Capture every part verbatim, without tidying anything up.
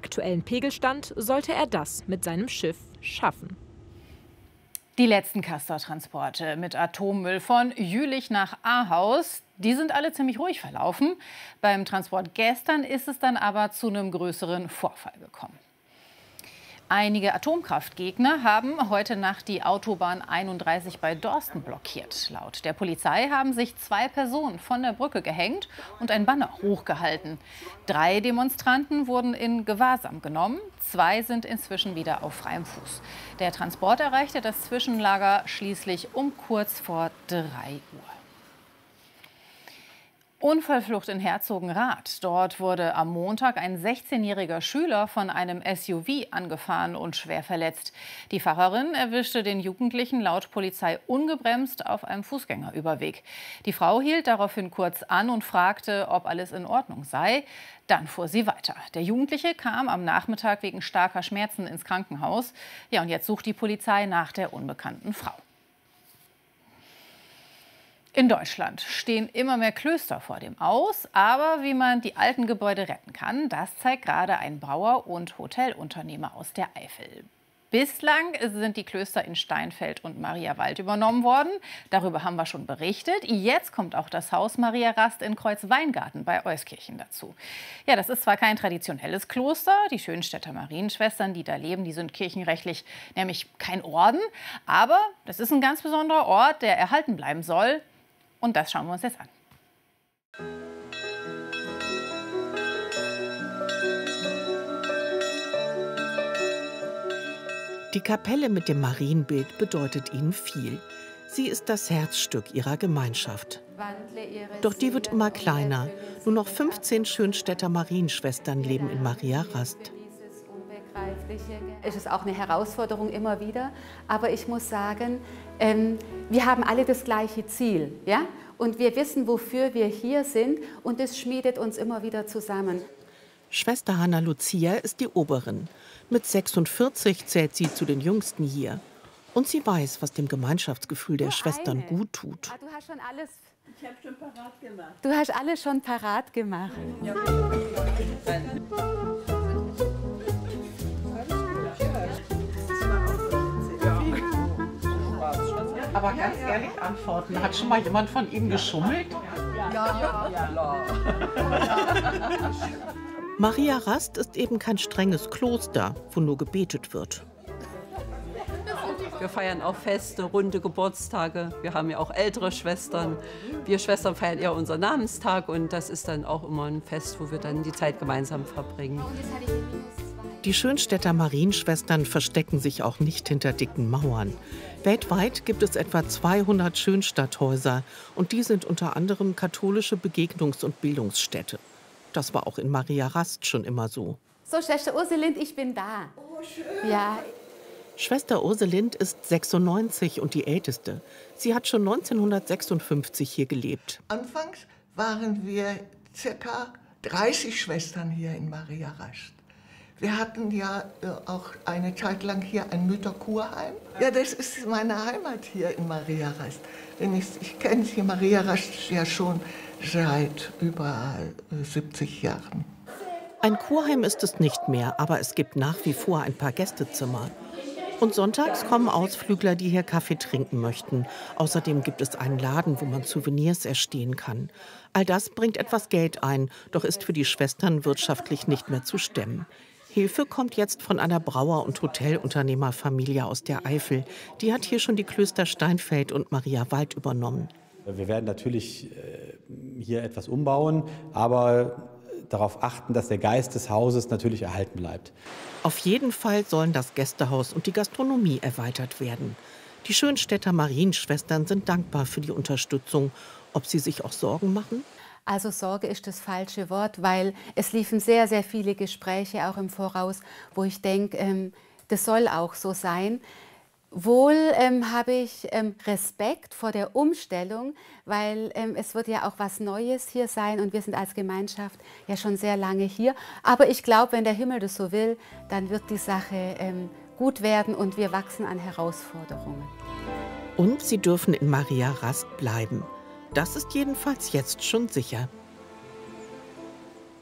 aktuellen Pegelstand sollte er das mit seinem Schiff schaffen. Die letzten Castortransporte mit Atommüll von Jülich nach Ahaus, die sind alle ziemlich ruhig verlaufen. Beim Transport gestern ist es dann aber zu einem größeren Vorfall gekommen. Einige Atomkraftgegner haben heute Nacht die Autobahn einunddreißig bei Dorsten blockiert. Laut der Polizei haben sich zwei Personen von der Brücke gehängt und ein Banner hochgehalten. Drei Demonstranten wurden in Gewahrsam genommen. Zwei sind inzwischen wieder auf freiem Fuß. Der Transport erreichte das Zwischenlager schließlich um kurz vor drei Uhr. Unfallflucht in Herzogenrath. Dort wurde am Montag ein sechzehnjähriger Schüler von einem S U V angefahren und schwer verletzt. Die Fahrerin erwischte den Jugendlichen laut Polizei ungebremst auf einem Fußgängerüberweg. Die Frau hielt daraufhin kurz an und fragte, ob alles in Ordnung sei. Dann fuhr sie weiter. Der Jugendliche kam am Nachmittag wegen starker Schmerzen ins Krankenhaus. Ja, und jetzt sucht die Polizei nach der unbekannten Frau. In Deutschland stehen immer mehr Klöster vor dem Aus, aber wie man die alten Gebäude retten kann, das zeigt gerade ein Brauer und Hotelunternehmer aus der Eifel. Bislang sind die Klöster in Steinfeld und Mariawald übernommen worden. Darüber haben wir schon berichtet. Jetzt kommt auch das Haus Maria Rast in Kreuzweingarten bei Euskirchen dazu. Ja, das ist zwar kein traditionelles Kloster. Die Schönstädter Marienschwestern, die da leben, die sind kirchenrechtlich nämlich kein Orden. Aber das ist ein ganz besonderer Ort, der erhalten bleiben soll. Und das schauen wir uns jetzt an. Die Kapelle mit dem Marienbild bedeutet ihnen viel. Sie ist das Herzstück ihrer Gemeinschaft. Doch die wird immer kleiner. Nur noch fünfzehn Schönstädter Marienschwestern leben in Maria Rast. Es ist auch eine Herausforderung immer wieder, aber ich muss sagen, ähm, wir haben alle das gleiche Ziel, ja? Und wir wissen, wofür wir hier sind, und es schmiedet uns immer wieder zusammen. Schwester Hanna Lucia ist die Oberin. Mit sechsundvierzig zählt sie zu den Jüngsten hier. Und sie weiß, was dem Gemeinschaftsgefühl der Schwestern gut tut. Ah, du hast schon alles, ich habe schon parat gemacht. Du hast alles schon parat gemacht. Ja. Aber ganz ehrlich antworten, hat schon mal jemand von Ihnen geschummelt? Ja, ja, ja. Maria Rast ist eben kein strenges Kloster, wo nur gebetet wird. Wir feiern auch Feste, runde Geburtstage. Wir haben ja auch ältere Schwestern. Wir Schwestern feiern eher unseren Namenstag, und das ist dann auch immer ein Fest, wo wir dann die Zeit gemeinsam verbringen. Die Schönstädter Marienschwestern verstecken sich auch nicht hinter dicken Mauern. Weltweit gibt es etwa zweihundert Schönstadthäuser, und die sind unter anderem katholische Begegnungs- und Bildungsstätte. Das war auch in Maria Rast schon immer so. So, Schwester Urselind, ich bin da. Oh, schön. Ja. Schwester Urselind ist sechsundneunzig und die älteste. Sie hat schon neunzehnhundertsechsundfünfzig hier gelebt. Anfangs waren wir circa dreißig Schwestern hier in Maria Rast. Wir hatten ja auch eine Zeit lang hier ein Mütterkurheim. Ja, das ist meine Heimat hier in Maria Rast. Denn ich, ich kenne hier Maria Rast ja schon seit über siebzig Jahren. Ein Kurheim ist es nicht mehr, aber es gibt nach wie vor ein paar Gästezimmer. Und sonntags kommen Ausflügler, die hier Kaffee trinken möchten. Außerdem gibt es einen Laden, wo man Souvenirs erstehen kann. All das bringt etwas Geld ein, doch ist für die Schwestern wirtschaftlich nicht mehr zu stemmen. Hilfe kommt jetzt von einer Brauer- und Hotelunternehmerfamilie aus der Eifel. Die hat hier schon die Klöster Steinfeld und Mariawald übernommen. Wir werden natürlich hier etwas umbauen, aber darauf achten, dass der Geist des Hauses natürlich erhalten bleibt. Auf jeden Fall sollen das Gästehaus und die Gastronomie erweitert werden. Die Schönstädter Marienschwestern sind dankbar für die Unterstützung. Ob sie sich auch Sorgen machen? Also Sorge ist das falsche Wort, weil es liefen sehr, sehr viele Gespräche auch im Voraus, wo ich denke, ähm, das soll auch so sein. Wohl ähm, habe ich ähm, Respekt vor der Umstellung, weil ähm, es wird ja auch was Neues hier sein und wir sind als Gemeinschaft ja schon sehr lange hier. Aber ich glaube, wenn der Himmel das so will, dann wird die Sache ähm, gut werden und wir wachsen an Herausforderungen. Und sie dürfen in Maria Rast bleiben. Das ist jedenfalls jetzt schon sicher.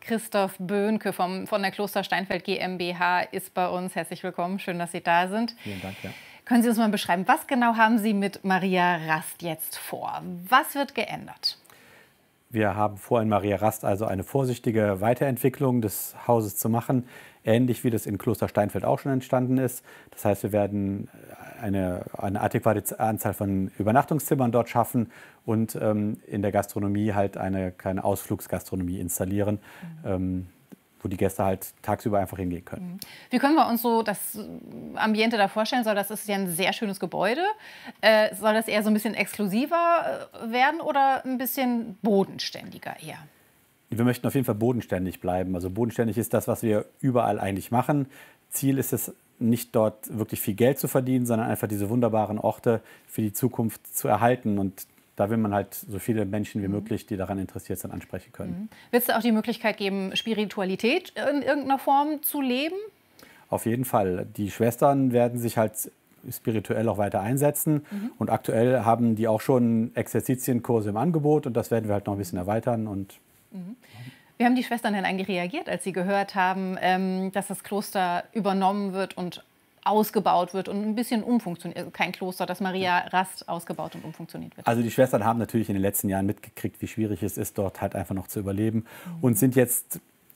Christoph Böhnke vom, von der Kloster Steinfeld GmbH ist bei uns. Herzlich willkommen, schön, dass Sie da sind. Vielen Dank, ja. Können Sie uns mal beschreiben, was genau haben Sie mit Maria Rast jetzt vor? Was wird geändert? Wir haben vor, in Maria Rast also eine vorsichtige Weiterentwicklung des Hauses zu machen, ähnlich wie das in Kloster Steinfeld auch schon entstanden ist. Das heißt, wir werden eine, eine adäquate Anzahl von Übernachtungszimmern dort schaffen und ähm, in der Gastronomie halt eine kleine Ausflugsgastronomie installieren, mhm. ähm, wo die Gäste halt tagsüber einfach hingehen können. Wie können wir uns so das Ambiente da vorstellen? Soll das ist ja ein sehr schönes Gebäude. Äh, soll das eher so ein bisschen exklusiver werden oder ein bisschen bodenständiger eher? Wir möchten auf jeden Fall bodenständig bleiben. Also bodenständig ist das, was wir überall eigentlich machen. Ziel ist es, nicht dort wirklich viel Geld zu verdienen, sondern einfach diese wunderbaren Orte für die Zukunft zu erhalten. Und da will man halt so viele Menschen wie möglich, die daran interessiert sind, ansprechen können. Mhm. Wird es auch die Möglichkeit geben, Spiritualität in irgendeiner Form zu leben? Auf jeden Fall. Die Schwestern werden sich halt spirituell auch weiter einsetzen. Mhm. Und aktuell haben die auch schon Exerzitienkurse im Angebot. Und das werden wir halt noch ein bisschen erweitern. Und mhm. Wie haben die Schwestern denn eigentlich reagiert, als sie gehört haben, ähm, dass das Kloster übernommen wird und ausgebaut wird und ein bisschen umfunktioniert, kein Kloster, dass Maria Rast ausgebaut und umfunktioniert wird? Also die Schwestern haben natürlich in den letzten Jahren mitgekriegt, wie schwierig es ist, dort halt einfach noch zu überleben, mhm. und sind jetzt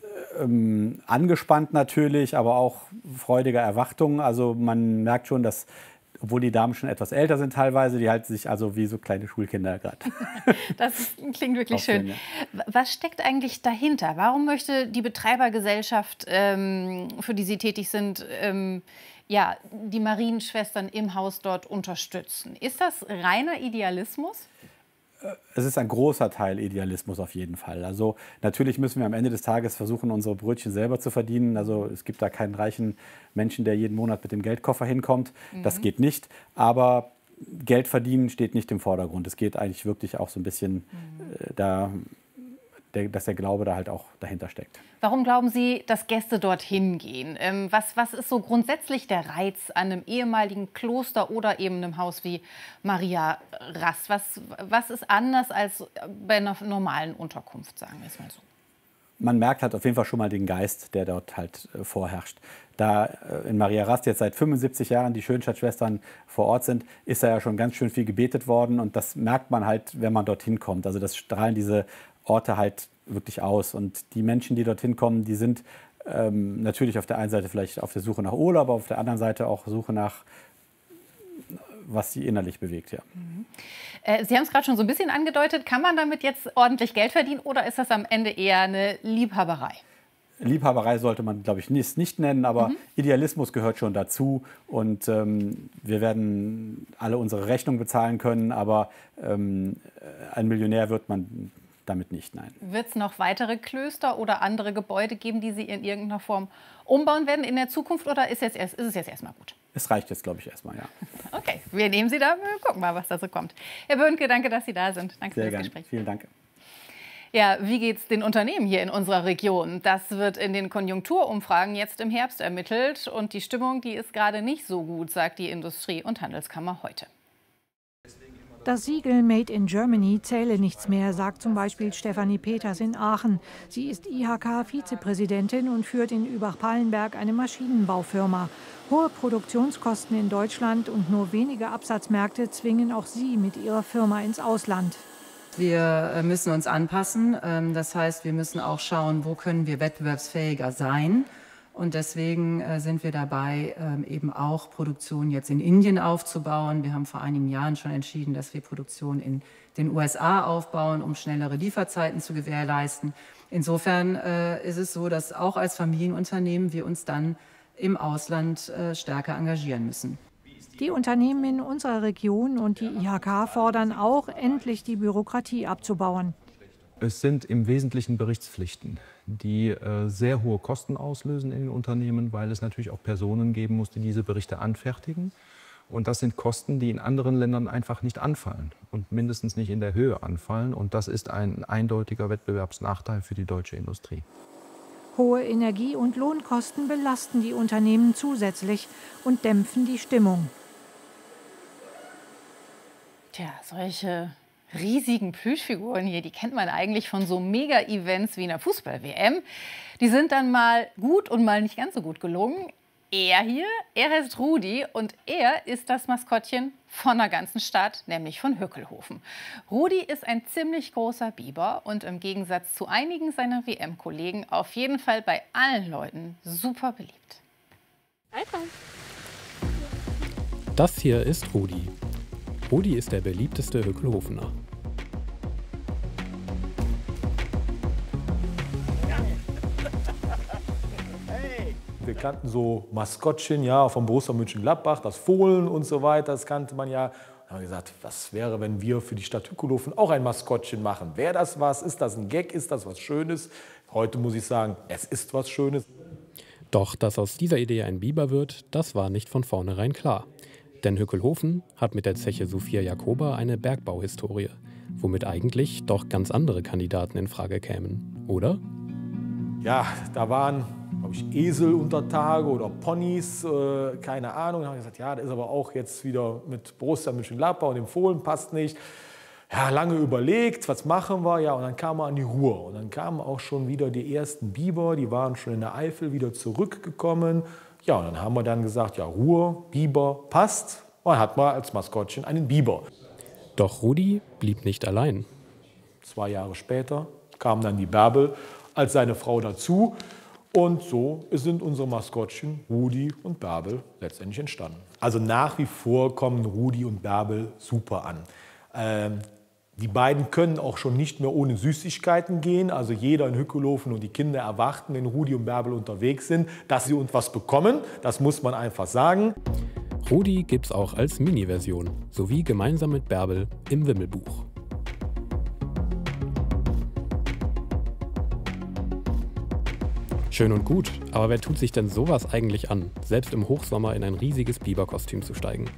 ähm, angespannt natürlich, aber auch freudiger Erwartung. Also man merkt schon, dass, obwohl die Damen schon etwas älter sind teilweise, die halten sich also wie so kleine Schulkinder gerade. Das klingt wirklich schön. Ja. Was steckt eigentlich dahinter? Warum möchte die Betreibergesellschaft, ähm, für die Sie tätig sind, ähm, ja, die Marienschwestern im Haus dort unterstützen? Ist das reiner Idealismus? Es ist ein großer Teil Idealismus auf jeden Fall. Also natürlich müssen wir am Ende des Tages versuchen, unsere Brötchen selber zu verdienen. Also es gibt da keinen reichen Menschen, der jeden Monat mit dem Geldkoffer hinkommt. Mhm. Das geht nicht. Aber Geld verdienen steht nicht im Vordergrund. Es geht eigentlich wirklich auch so ein bisschen mhm. äh, da, der, dass der Glaube da halt auch dahinter steckt. Warum glauben Sie, dass Gäste dorthin gehen? Ähm, was, was ist so grundsätzlich der Reiz an einem ehemaligen Kloster oder eben einem Haus wie Maria Rast? Was, was ist anders als bei einer normalen Unterkunft, sagen wir es mal so? Man merkt halt auf jeden Fall schon mal den Geist, der dort halt äh, vorherrscht. Da äh, in Maria Rast jetzt seit fünfundsiebzig Jahren die Schönstadt-Schwestern vor Ort sind, ist da ja schon ganz schön viel gebetet worden. Und das merkt man halt, wenn man dorthin kommt. Also das strahlen diese Orte halt wirklich aus. Und die Menschen, die dorthin kommen, die sind ähm, natürlich auf der einen Seite vielleicht auf der Suche nach Urlaub, aber auf der anderen Seite auch Suche nach, was sie innerlich bewegt. Ja. Mhm. Äh, Sie haben es gerade schon so ein bisschen angedeutet. Kann man damit jetzt ordentlich Geld verdienen oder ist das am Ende eher eine Liebhaberei? Liebhaberei sollte man, glaube ich, nicht, nicht nennen, aber mhm. Idealismus gehört schon dazu. Und ähm, wir werden alle unsere Rechnungen bezahlen können, aber ähm, ein Millionär wird man damit nicht, nein. Wird es noch weitere Klöster oder andere Gebäude geben, die Sie in irgendeiner Form umbauen werden in der Zukunft oder ist, jetzt erst, ist es jetzt erstmal gut? Es reicht jetzt, glaube ich, erstmal, ja. Okay, wir nehmen Sie da, wir gucken mal, was da so kommt. Herr Böhnke, danke, dass Sie da sind. Danke Sehr für das gern. Gespräch. Vielen Dank. Ja, wie geht es den Unternehmen hier in unserer Region? Das wird in den Konjunkturumfragen jetzt im Herbst ermittelt. Und die Stimmung, die ist gerade nicht so gut, sagt die Industrie- und Handelskammer heute. Das Siegel Made in Germany zähle nichts mehr, sagt zum Beispiel Stefanie Peters in Aachen. Sie ist I H K-Vizepräsidentin und führt in Übach-Palenberg eine Maschinenbaufirma. Hohe Produktionskosten in Deutschland und nur wenige Absatzmärkte zwingen auch sie mit ihrer Firma ins Ausland. Wir müssen uns anpassen. Das heißt, wir müssen auch schauen, wo können wir wettbewerbsfähiger sein. Und deswegen sind wir dabei, eben auch Produktion jetzt in Indien aufzubauen. Wir haben vor einigen Jahren schon entschieden, dass wir Produktion in den U S A aufbauen, um schnellere Lieferzeiten zu gewährleisten. Insofern ist es so, dass auch als Familienunternehmen wir uns dann im Ausland stärker engagieren müssen. Die Unternehmen in unserer Region und die I H K fordern auch, endlich die Bürokratie abzubauen. Es sind im Wesentlichen Berichtspflichten, die äh, sehr hohe Kosten auslösen in den Unternehmen, weil es natürlich auch Personen geben muss, die diese Berichte anfertigen. Und das sind Kosten, die in anderen Ländern einfach nicht anfallen und mindestens nicht in der Höhe anfallen. Und das ist ein eindeutiger Wettbewerbsnachteil für die deutsche Industrie. Hohe Energie- und Lohnkosten belasten die Unternehmen zusätzlich und dämpfen die Stimmung. Tja, solche riesigen Plüschfiguren hier, die kennt man eigentlich von so Mega-Events wie einer Fußball-W M. Die sind dann mal gut und mal nicht ganz so gut gelungen. Er hier, er heißt Rudi und er ist das Maskottchen von der ganzen Stadt, nämlich von Hückelhoven. Rudi ist ein ziemlich großer Biber und im Gegensatz zu einigen seiner W M-Kollegen auf jeden Fall bei allen Leuten super beliebt. Das hier ist Rudi. Rudi ist der beliebteste Hückelhofener. Wir kannten so Maskottchen, ja, vom Borussia Mönchengladbach, das Fohlen und so weiter, das kannte man ja. Da haben wir gesagt, was wäre, wenn wir für die Stadt Hückelhoven auch ein Maskottchen machen? Wäre das was? Ist das ein Gag? Ist das was Schönes? Heute muss ich sagen, es ist was Schönes. Doch, dass aus dieser Idee ein Biber wird, das war nicht von vornherein klar. Denn Hückelhoven hat mit der Zeche Sophia Jacoba eine Bergbauhistorie, womit eigentlich doch ganz andere Kandidaten in Frage kämen, oder? Ja, da waren, glaube ich, Esel unter Tage oder Ponys, äh, keine Ahnung. Da haben wir gesagt, ja, das ist aber auch jetzt wieder mit Borussia Mönchengladbach und dem Fohlen, passt nicht. Ja, lange überlegt, was machen wir? Ja, und dann kam man an die Ruhr. Und dann kamen auch schon wieder die ersten Biber, die waren schon in der Eifel wieder zurückgekommen. Ja, und dann haben wir dann gesagt, ja, Ruhr, Biber, passt. Und dann hat man als Maskottchen einen Biber. Doch Rudi blieb nicht allein. Zwei Jahre später kam dann die Bärbel als seine Frau dazu. Und so sind unsere Maskottchen Rudi und Bärbel letztendlich entstanden. Also nach wie vor kommen Rudi und Bärbel super an. Ähm, Die beiden können auch schon nicht mehr ohne Süßigkeiten gehen. Also jeder in Hückelhoven und die Kinder erwarten, wenn Rudi und Bärbel unterwegs sind, dass sie uns was bekommen. Das muss man einfach sagen. Rudi gibt's auch als Mini-Version, sowie gemeinsam mit Bärbel im Wimmelbuch. Schön und gut, aber wer tut sich denn sowas eigentlich an, selbst im Hochsommer in ein riesiges Biberkostüm zu steigen?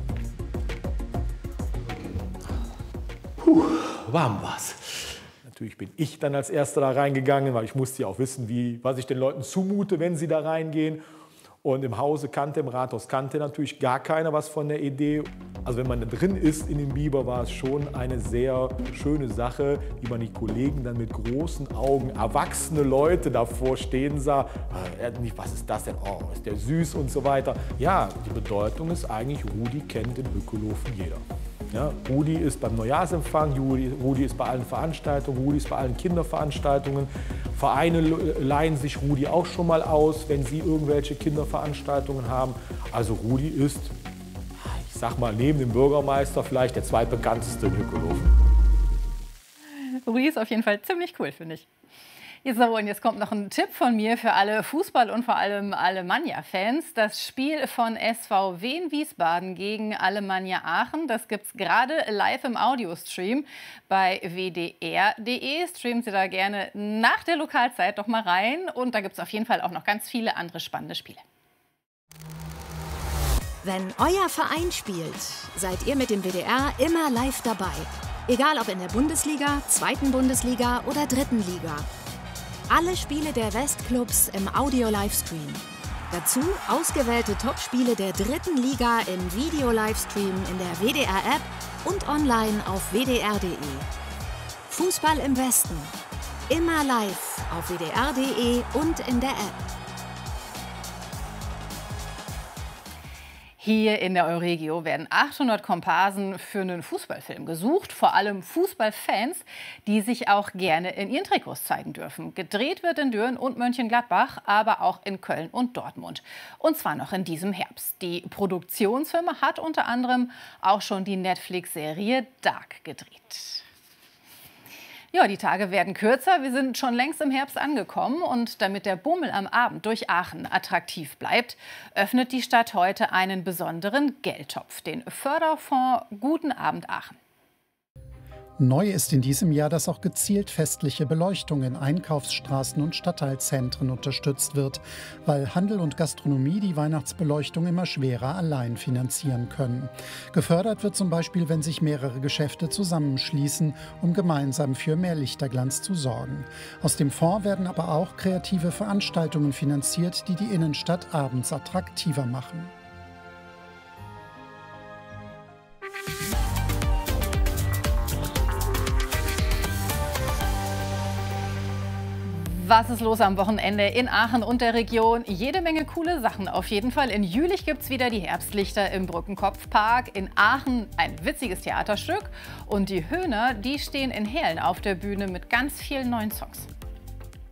Puh, warm war's. Natürlich bin ich dann als Erster da reingegangen, weil ich musste ja auch wissen, wie, was ich den Leuten zumute, wenn sie da reingehen. Und im Hause kannte, im Rathaus kannte natürlich gar keiner was von der Idee. Also wenn man da drin ist in dem Biber, war es schon eine sehr schöne Sache, wie man die Kollegen dann mit großen Augen, erwachsene Leute davor stehen sah. Was ist das denn? Oh, ist der süß und so weiter. Ja, die Bedeutung ist eigentlich, Rudi kennt in Hückelhoven jeder. Ja, Rudi ist beim Neujahrsempfang, Rudi, Rudi ist bei allen Veranstaltungen, Rudi ist bei allen Kinderveranstaltungen. Vereine leihen sich Rudi auch schon mal aus, wenn sie irgendwelche Kinderveranstaltungen haben. Also Rudi ist, ich sag mal, neben dem Bürgermeister vielleicht der zweitbekannteste in Hückelhoven. Rudi ist auf jeden Fall ziemlich cool, finde ich. Jetzt, so, und jetzt kommt noch ein Tipp von mir für alle Fußball- und vor allem Alemannia-Fans. Das Spiel von S V W in Wiesbaden gegen Alemannia Aachen, das gibt es gerade live im Audiostream bei W D R punkt de. Streamen Sie da gerne nach der Lokalzeit doch mal rein. Und da gibt es auf jeden Fall auch noch ganz viele andere spannende Spiele. Wenn euer Verein spielt, seid ihr mit dem W D R immer live dabei. Egal ob in der Bundesliga, zweiten Bundesliga oder dritten Liga. Alle Spiele der Westclubs im Audio-Livestream. Dazu ausgewählte Top-Spiele der dritten Liga im Video-Livestream in der W D R-App und online auf W D R punkt de. Fußball im Westen. Immer live auf W D R punkt de und in der App. Hier in der Euregio werden achthundert Komparsen für einen Fußballfilm gesucht. Vor allem Fußballfans, die sich auch gerne in ihren Trikots zeigen dürfen. Gedreht wird in Düren und Mönchengladbach, aber auch in Köln und Dortmund. Und zwar noch in diesem Herbst. Die Produktionsfirma hat unter anderem auch schon die Netflix-Serie Dark gedreht. Ja, die Tage werden kürzer. Wir sind schon längst im Herbst angekommen. Und damit der Bummel am Abend durch Aachen attraktiv bleibt, öffnet die Stadt heute einen besonderen Geldtopf, den Förderfonds Guten Abend Aachen. Neu ist in diesem Jahr, dass auch gezielt festliche Beleuchtung in Einkaufsstraßen und Stadtteilzentren unterstützt wird, weil Handel und Gastronomie die Weihnachtsbeleuchtung immer schwerer allein finanzieren können. Gefördert wird zum Beispiel, wenn sich mehrere Geschäfte zusammenschließen, um gemeinsam für mehr Lichterglanz zu sorgen. Aus dem Fonds werden aber auch kreative Veranstaltungen finanziert, die die Innenstadt abends attraktiver machen. Was ist los am Wochenende in Aachen und der Region? Jede Menge coole Sachen auf jeden Fall. In Jülich gibt es wieder die Herbstlichter im Brückenkopfpark. In Aachen ein witziges Theaterstück. Und die Höhner, die stehen in Hehlen auf der Bühne mit ganz vielen neuen Songs.